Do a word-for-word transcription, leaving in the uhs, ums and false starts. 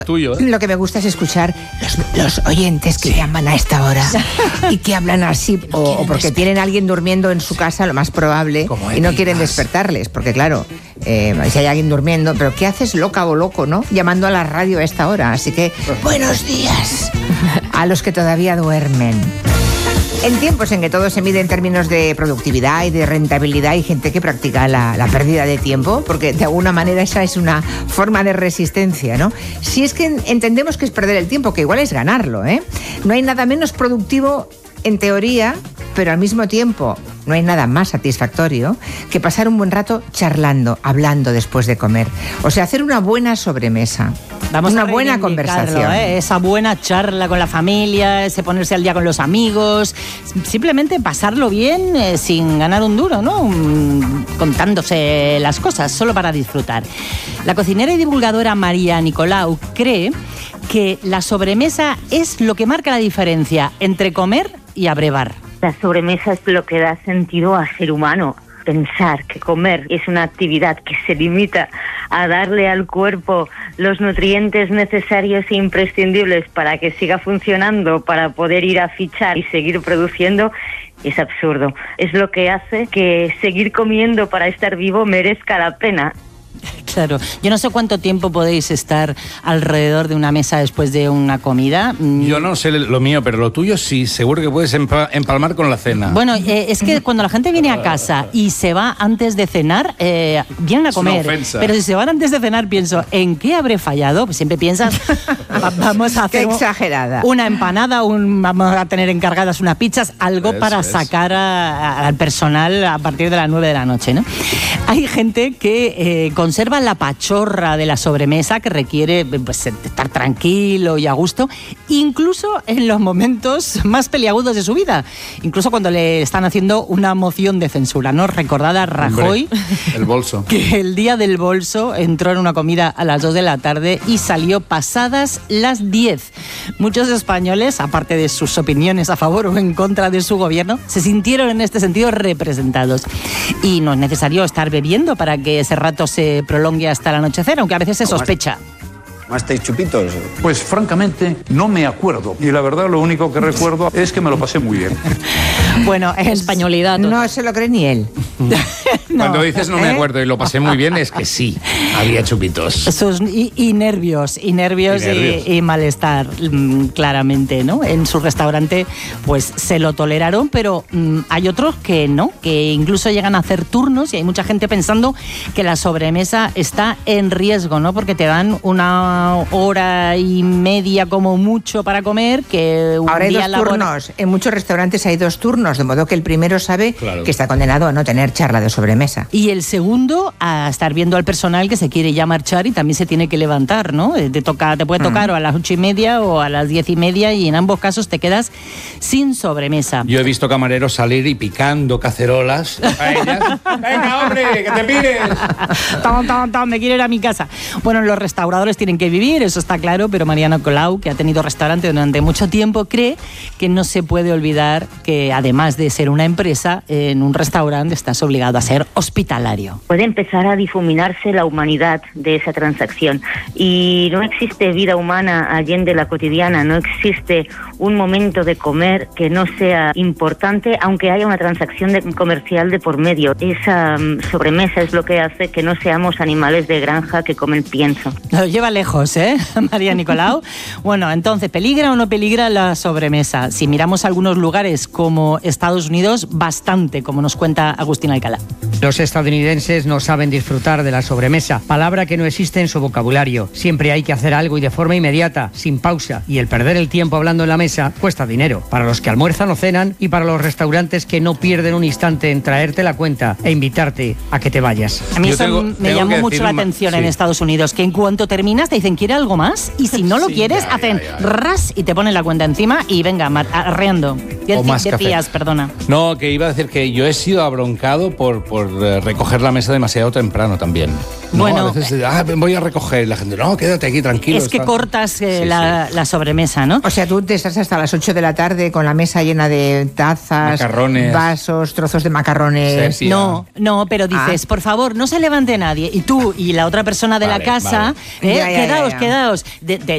Tuyo, ¿eh? Lo que me gusta es escuchar los, los oyentes que sí. llaman a esta hora y que hablan así, o, o porque tienen a alguien durmiendo en su casa, lo más probable, y no quieren despertarles, porque claro, eh, si hay alguien durmiendo, pero ¿qué haces loca o loco, no? Llamando a la radio a esta hora, así que buenos días a los que todavía duermen. En tiempos en que todo se mide en términos de productividad y de rentabilidad, hay gente que practica la, la pérdida de tiempo, porque de alguna manera esa es una forma de resistencia, ¿no? Si es que entendemos que es perder el tiempo, que igual es ganarlo, ¿eh? No hay nada menos productivo en teoría, pero al mismo tiempo no hay nada más satisfactorio que pasar un buen rato charlando, hablando después de comer. O sea, hacer una buena sobremesa. Vamos una a buena conversación. ¿eh? Esa buena charla con la familia, ese ponerse al día con los amigos, simplemente pasarlo bien eh, sin ganar un duro, ¿no? Um, contándose las cosas, solo para disfrutar. La cocinera y divulgadora María Nicolau cree que la sobremesa es lo que marca la diferencia entre comer y abrevar. La sobremesa es lo que da sentido al ser humano. Pensar que comer es una actividad que se limita a darle al cuerpo los nutrientes necesarios e imprescindibles para que siga funcionando, para poder ir a fichar y seguir produciendo, es absurdo. Es lo que hace que seguir comiendo para estar vivo merezca la pena. Claro, yo no sé cuánto tiempo podéis estar alrededor de una mesa después de una comida. Yo no sé lo mío, pero lo tuyo sí, seguro que puedes empalmar con la cena. Bueno, eh, es que cuando la gente viene a casa y se va antes de cenar, eh, vienen a comer. Pero si se van antes de cenar, pienso, ¿en qué habré fallado? Pues siempre piensas, vamos a hacer qué exagerada. una empanada, un, vamos a tener encargadas unas pizzas, algo Eso para es. sacar a, a, al personal a partir de las nueve de la noche, ¿no? Hay gente que eh, conserva la pachorra de la sobremesa, que requiere pues, estar tranquilo y a gusto, incluso en los momentos más peliagudos de su vida, incluso cuando le están haciendo una moción de censura, ¿no? Recordad a Rajoy, Hombre, el bolso, que el día del bolso entró en una comida a las dos de la tarde y salió pasadas las diez. Muchos españoles, aparte de sus opiniones a favor o en contra de su gobierno, se sintieron en este sentido representados. Y no es necesario estar bebiendo para que ese rato se prolongue hasta el anochecer, aunque a veces se sospecha. ¿Tomasteis chupitos? Pues francamente no me acuerdo. Y la verdad lo único que recuerdo es que me lo pasé muy bien. Bueno, es españolidad. No se lo cree ni él. No. Cuando dices no me ¿Eh? acuerdo y lo pasé muy bien, es que sí, había chupitos. Sus, y, y nervios, y nervios, y, nervios. Y, y malestar, mmm, claramente, ¿no? En su restaurante, pues se lo toleraron, pero mmm, hay otros que no, que incluso llegan a hacer turnos y hay mucha gente pensando que la sobremesa está en riesgo, ¿no? Porque te dan una hora y media como mucho para comer, que un Ahora hay día dos labor... turnos. En muchos restaurantes hay dos turnos, de modo que el primero sabe claro. que está condenado a no tener charla de sobremesa. Y el segundo, a estar viendo al personal que se quiere ya marchar y también se tiene que levantar, ¿no? Te, toca, te puede tocar mm. o a las ocho y media o a las diez y media y en ambos casos te quedas sin sobremesa. Yo he visto camareros salir y picando cacerolas a ellas. ¡Venga, hombre, que te pires! Tom, tom, tom, me quiero ir a mi casa. Bueno, los restauradores tienen que vivir, eso está claro, pero María Nicolau, que ha tenido restaurante durante mucho tiempo, cree que no se puede olvidar que además de ser una empresa, en un restaurante estás obligado a ser hospitalario. Puede empezar a difuminarse la humanidad de esa transacción y no existe vida humana allende la cotidiana, no existe un momento de comer que no sea importante, aunque haya una transacción de, comercial de por medio. Esa um, sobremesa es lo que hace que no seamos animales de granja que comen pienso. Lo lleva lejos, ¿eh, María Nicolau? Bueno, entonces, ¿peligra o no peligra la sobremesa? Si miramos algunos lugares como Estados Unidos, bastante, como nos cuenta Agustín Alcalá. Los estadounidenses no saben disfrutar de la sobremesa, palabra que no existe en su vocabulario. Siempre hay que hacer algo y de forma inmediata, sin pausa, y el perder el tiempo hablando en la mesa cuesta dinero, para los que almuerzan o cenan y para los restaurantes que no pierden un instante en traerte la cuenta e invitarte a que te vayas. A mí Yo eso tengo, me tengo llamó mucho la ma- atención sí. en Estados Unidos, que en cuanto terminas te dicen, ¿quiere algo más? Y si no lo Sí, quieres, ya, hacen ya, ya. ras y te ponen la cuenta encima y venga, mar- arreando. ¿Qué O más decías, café. perdona? No, que iba a decir que yo he sido abroncado por, por eh, recoger la mesa demasiado temprano también. No, Bueno, a veces, ah, voy a recoger. Y la gente, no, quédate aquí tranquilo. Es que está. cortas eh, Sí, la, sí. la sobremesa, ¿no? O sea, tú te estás hasta las ocho de la tarde con la mesa llena de tazas, Macarrones. vasos, trozos de macarrones. Sepia. No, no, pero dices, Ah. por favor, no se levante nadie. Y tú y la otra persona de Vale, la casa, vale. eh, Ya, ya, quedaos, ya, ya. quedaos. De, de